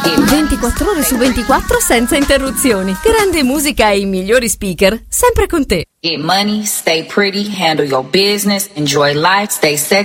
24 ore su 24 senza interruzioni. Grande musica e i migliori speaker sempre con te. Get money, stay pretty, handle your business, enjoy life, stay sexy.